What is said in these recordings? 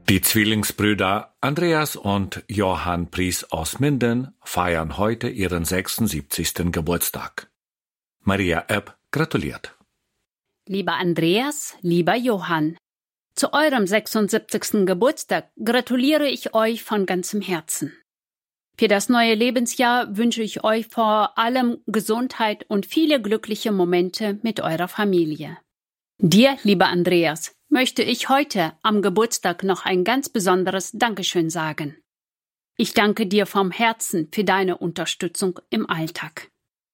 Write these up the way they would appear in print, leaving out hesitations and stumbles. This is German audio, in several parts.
Die Zwillingsbrüder Andreas und Johann Pries aus Minden feiern heute ihren 76. Geburtstag. Maria Epp gratuliert. Lieber Andreas, lieber Johann, zu eurem 76. Geburtstag gratuliere ich euch von ganzem Herzen. Für das neue Lebensjahr wünsche ich euch vor allem Gesundheit und viele glückliche Momente mit eurer Familie. Dir, lieber Andreas, möchte ich heute am Geburtstag noch ein ganz besonderes Dankeschön sagen. Ich danke dir vom Herzen für deine Unterstützung im Alltag.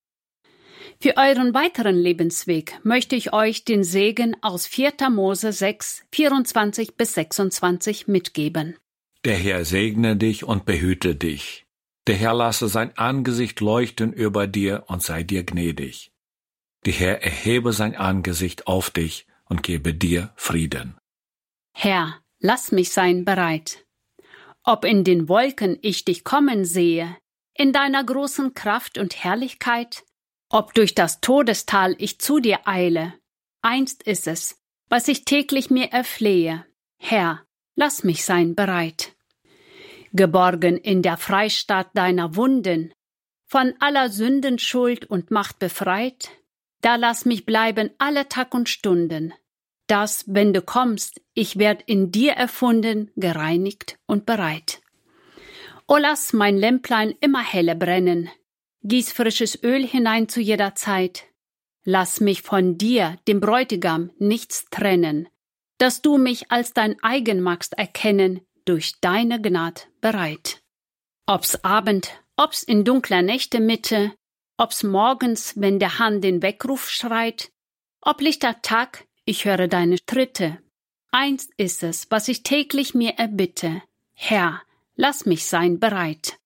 Für euren weiteren Lebensweg möchte ich euch den Segen aus 4. Mose 6, 24 bis 26 mitgeben. Der Herr segne dich und behüte dich. Der Herr lasse sein Angesicht leuchten über dir und sei dir gnädig. Der Herr erhebe sein Angesicht auf dich und gebe dir Frieden. Herr, lass mich sein bereit. Ob in den Wolken ich dich kommen sehe, in deiner großen Kraft und Herrlichkeit, ob durch das Todestal ich zu dir eile, einst ist es, was ich täglich mir erflehe. Herr, lass mich sein bereit. Geborgen in der Freistatt deiner Wunden, von aller Sündenschuld und Macht befreit, da lass mich bleiben alle Tag und Stunden, dass, wenn du kommst, ich werd in dir erfunden, gereinigt und bereit. O lass mein Lämplein immer helle brennen, gieß frisches Öl hinein zu jeder Zeit, lass mich von dir, dem Bräutigam, nichts trennen, dass du mich als dein eigen magst erkennen, durch deine Gnad bereit. Ob's Abend, ob's in dunkler Nächte Mitte, ob's morgens, wenn der Hahn den Weckruf schreit, ob lichter Tag, ich höre deine Tritte. Einst ist es, was ich täglich mir erbitte. Herr, lass mich sein bereit.